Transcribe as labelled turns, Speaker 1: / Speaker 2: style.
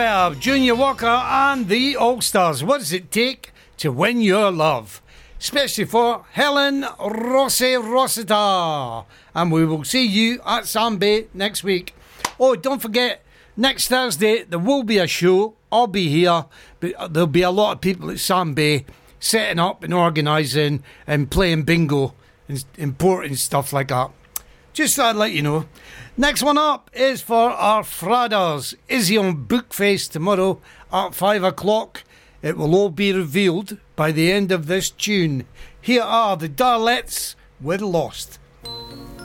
Speaker 1: Junior Walker and the All-Stars. What does it take to win your love? Especially for Helen Rosita. And we will see you at Sandbay next week. Oh, don't forget, next Thursday there will be a show. I'll be here, but there'll be a lot of people at Sandbay setting up and organising and playing bingo and important stuff like that. Just thought I'd let you know. Next one up is for our Fradders. Izzy on Bookface tomorrow at 5 o'clock. It will all be revealed by the end of this tune. Here are the Darlettes with Lost.